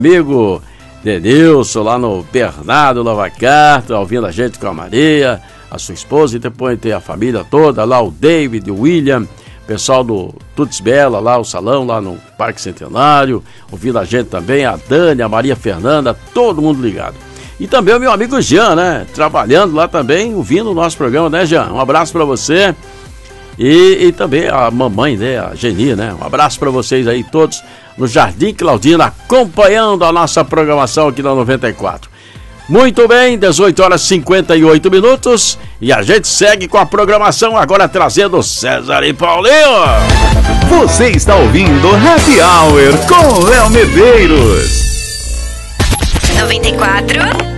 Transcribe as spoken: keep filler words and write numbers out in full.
amigo Denilson, lá no Bernardo Lavacarta, ouvindo a gente com a Maria, a sua esposa, e depois tem a família toda, lá o David, o William, pessoal do Tuts Bela, lá o salão, lá no Parque Centenário, ouvindo a gente também, a Dani, a Maria Fernanda, todo mundo ligado. E também o meu amigo Jean, né, trabalhando lá também, ouvindo o nosso programa, né, Jean? Um abraço para você. E, e também a mamãe, né, a Geni, né? Um abraço para vocês aí todos no Jardim Claudina, acompanhando a nossa programação aqui na noventa e quatro. Muito bem, dezoito horas e cinquenta e oito minutos e a gente segue com a programação agora trazendo César e Paulinho. Você está ouvindo Happy Hour com Léo Medeiros. noventa e quatro